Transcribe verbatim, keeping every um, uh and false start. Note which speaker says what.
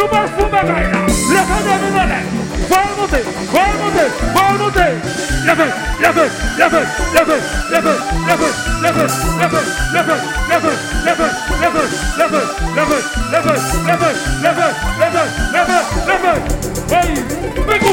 Speaker 1: no perfume caerá. Levante a mi vai monter, vai monter, vai monter. Levante, levante, levante, levante, levante, levante, levante, levante, levante, levante, levante, levante, levante, levante, levante, levante, levante, levante, levante, levante. Vai,